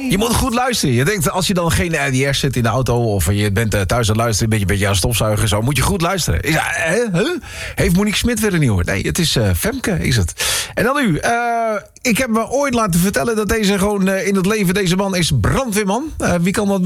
Je moet goed luisteren. Je denkt, als je dan geen RDS zit in de auto... of je bent thuis aan het luisteren, een beetje aan het stofzuigen... zo moet je goed luisteren. Heeft Monique Smit weer een nieuwe? Nee, het is Femke, is het. En dan nu. Ik heb me ooit laten vertellen dat deze gewoon in het leven... deze man is brandweerman. Wie kan dat